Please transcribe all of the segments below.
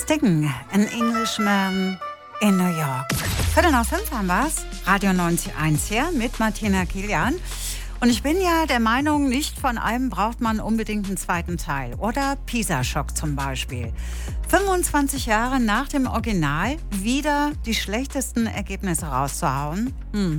Sting, an Englishman in New York. 4:45 haben wir's. Radio 90.1 hier mit Martina Kilian. Und ich bin ja der Meinung, nicht von allem braucht man unbedingt einen zweiten Teil. Oder Pisa-Schock zum Beispiel. 25 Jahre nach dem Original wieder die schlechtesten Ergebnisse rauszuhauen.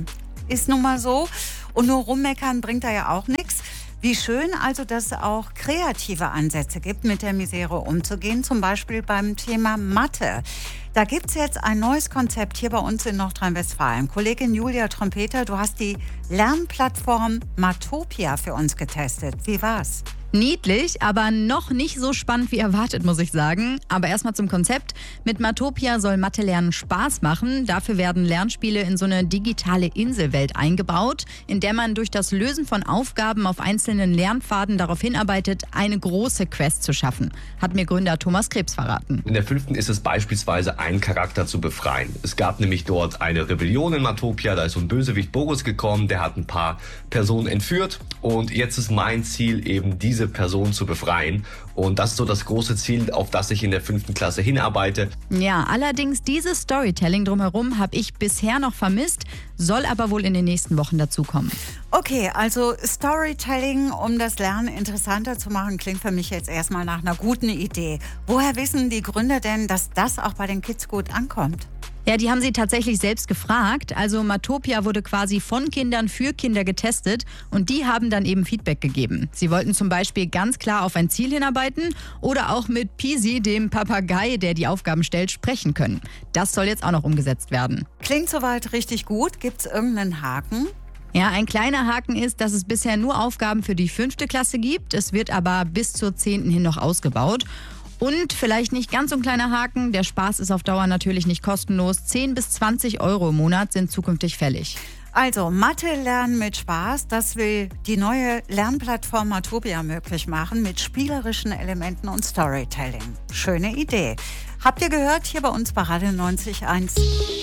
Ist nun mal so. Und nur rummeckern bringt da ja auch nichts. Wie schön also, dass es auch kreative Ansätze gibt, mit der Misere umzugehen. Zum Beispiel beim Thema Mathe. Da gibt es jetzt ein neues Konzept hier bei uns in Nordrhein-Westfalen. Kollegin Julia Trompeter, du hast die Lernplattform Matopia für uns getestet. Wie war's? Niedlich, aber noch nicht so spannend wie erwartet, muss ich sagen. Aber erstmal zum Konzept. Mit Matopia soll Mathe-Lernen Spaß machen. Dafür werden Lernspiele in so eine digitale Inselwelt eingebaut, in der man durch das Lösen von Aufgaben auf einzelnen Lernpfaden darauf hinarbeitet, eine große Quest zu schaffen. Hat mir Gründer Thomas Krebs verraten. In der 5. ist es beispielsweise, einen Charakter zu befreien. Es gab nämlich dort eine Rebellion in Matopia. Da ist so ein Bösewicht Boris gekommen, der hat ein paar Personen entführt. Und jetzt ist mein Ziel eben, diese Person zu befreien. Und das ist so das große Ziel, auf das ich in der 5. Klasse hinarbeite. Ja, allerdings dieses Storytelling drumherum habe ich bisher noch vermisst, soll aber wohl in den nächsten Wochen dazukommen. Okay, also Storytelling, um das Lernen interessanter zu machen, klingt für mich jetzt erstmal nach einer guten Idee. Woher wissen die Gründer denn, dass das auch bei den Kids gut ankommt? Ja, die haben sie tatsächlich selbst gefragt. Also Matopia wurde quasi von Kindern für Kinder getestet und die haben dann eben Feedback gegeben. Sie wollten zum Beispiel ganz klar auf ein Ziel hinarbeiten oder auch mit Pisi, dem Papagei, der die Aufgaben stellt, sprechen können. Das soll jetzt auch noch umgesetzt werden. Klingt soweit richtig gut. Gibt's irgendeinen Haken? Ja, ein kleiner Haken ist, dass es bisher nur Aufgaben für die 5. Klasse gibt. Es wird aber bis zur 10. hin noch ausgebaut. Und vielleicht nicht ganz so ein kleiner Haken, der Spaß ist auf Dauer natürlich nicht kostenlos. 10 bis 20 Euro im Monat sind zukünftig fällig. Also Mathe lernen mit Spaß, das will die neue Lernplattform Matopia möglich machen mit spielerischen Elementen und Storytelling. Schöne Idee. Habt ihr gehört hier bei uns bei Radio 90.1?